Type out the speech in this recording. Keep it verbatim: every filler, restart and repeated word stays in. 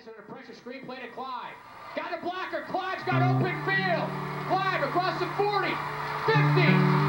Tyson under pressure, screen play to Clyde. Got a blocker, Clyde's got open field. Clyde across the forty, fifty,